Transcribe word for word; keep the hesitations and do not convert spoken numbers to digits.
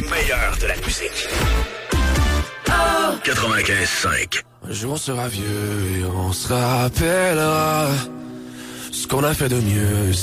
meilleur de la musique. quatre-vingt-quinze cinq. Un jour on sera vieux et on se rappellera ce qu'on a fait de mieux.